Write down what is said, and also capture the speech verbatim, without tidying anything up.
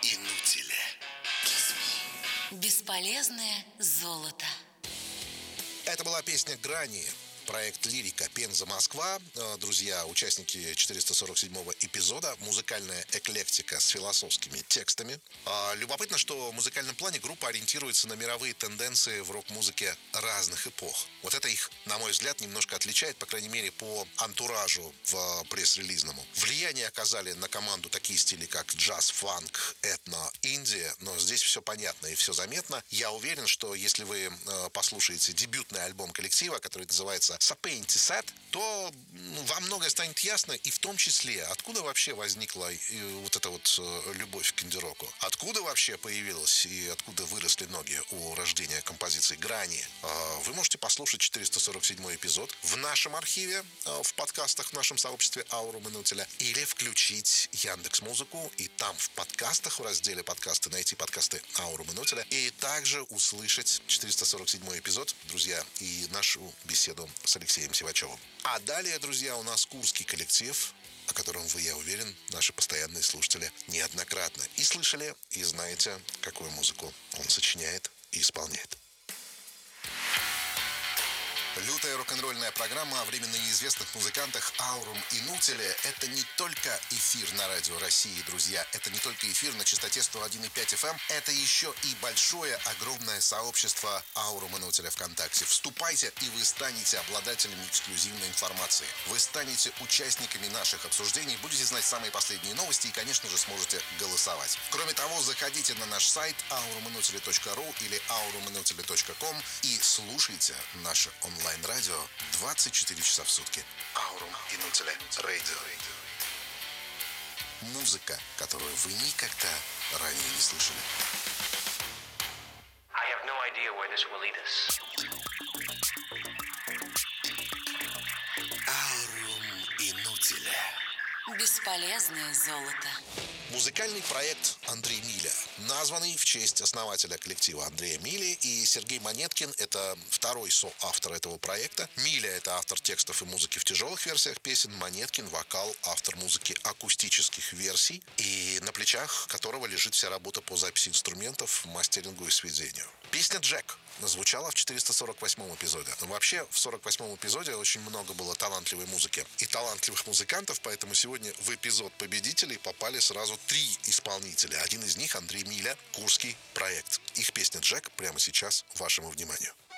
Инутиля. Бесполезное золото. Это была песня «Грани». Проект «Лирика», Пенза, Москва. Друзья, участники четыреста сорок седьмого эпизода. Музыкальная эклектика с философскими текстами. Любопытно, что в музыкальном плане группа ориентируется на мировые тенденции в рок-музыке разных эпох. Вот это их, на мой взгляд, немножко отличает, по крайней мере, по антуражу в пресс-релизному. Влияние оказали на команду такие стили, как джаз, фанк, этно, индия. Но здесь все понятно и все заметно. Я уверен, что если вы послушаете дебютный альбом коллектива, который называется Сапейнти Сет, то ну, вам многое станет ясно, и в том числе, откуда вообще возникла э, вот эта вот э, любовь к инди-року. Откуда вообще появилась и откуда выросли ноги у рождения композиции «Грани». Э, вы можете послушать четыреста сорок седьмой эпизод в нашем архиве, э, в подкастах в нашем сообществе «Аурум Инутиля», или включить Яндекс.Музыку и там в подкастах, в разделе подкасты, найти подкасты «Аурум Инутиля», и также услышать четыреста сорок седьмой эпизод, друзья, и нашу беседу с Алексеем Сивачевым. А далее, друзья, у нас курский коллектив, о котором вы, я уверен, наши постоянные слушатели неоднократно и слышали, и знаете, какую музыку он сочиняет и исполняет. Лютая рок-н-ролльная программа о временно неизвестных музыкантах «Аурум Инутиля» — это не только эфир на радио России, друзья. Это не только эфир на частоте сто один и пять эф эм. Это еще и большое, огромное сообщество «Аурум Инутиля» ВКонтакте. Вступайте, и вы станете обладателями эксклюзивной информации. Вы станете участниками наших обсуждений, будете знать самые последние новости и, конечно же, сможете голосовать. Кроме того, заходите на наш сайт аурум инутиля точка ру или аурум инутиля точка ком и слушайте наше онлайн. Онлайн-радио двадцать четыре часа в сутки. Аурум Инутиля Радио. Музыка, которую вы никогда ранее не слышали. I have no idea where this will lead us. Аурум Инутиля. Бесполезное золото. Музыкальный проект Андрей Миля, названный в честь основателя коллектива Андрея Мили, и Сергей Монеткин — это второй соавтор этого проекта. Миля — это автор текстов и музыки в тяжелых версиях песен, Монеткин — вокал, автор музыки акустических версий, и на плечах которого лежит вся работа по записи инструментов, мастерингу и сведению. Песня «Джек» звучала в четыреста сорок восьмом эпизоде. Но вообще в сорок восьмом эпизоде очень много было талантливой музыки и талантливых музыкантов, поэтому сегодня в эпизод победителей попали сразу три исполнителя. Один из них — Андрей Миля, Курский проект. Их песня «Джек» прямо сейчас вашему вниманию.